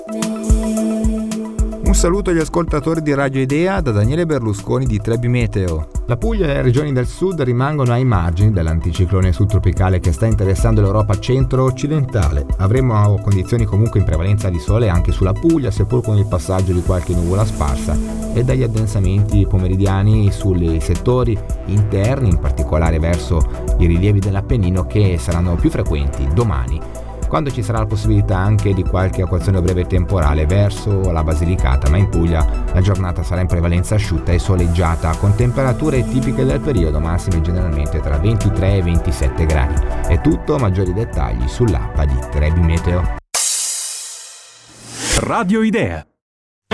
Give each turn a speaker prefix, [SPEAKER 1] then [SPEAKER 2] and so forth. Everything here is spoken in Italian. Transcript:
[SPEAKER 1] Un saluto agli ascoltatori di Radio Idea da Daniele Berlusconi di Trebi Meteo. La Puglia e le regioni del sud rimangono ai margini dell'anticiclone subtropicale che sta interessando l'Europa centro-occidentale. Avremo condizioni comunque in prevalenza di sole anche sulla Puglia, seppur con il passaggio di qualche nuvola sparsa, e dagli addensamenti pomeridiani sui settori interni, in particolare verso i rilievi dell'Appennino, che saranno più frequenti domani, quando ci sarà la possibilità anche di qualche acquazzone breve temporale verso la Basilicata, ma in Puglia la giornata sarà in prevalenza asciutta e soleggiata, con temperature tipiche del periodo, massime generalmente tra 23 e 27 gradi. È tutto, maggiori dettagli sull'app di Trebi Meteo.
[SPEAKER 2] Radio Idea.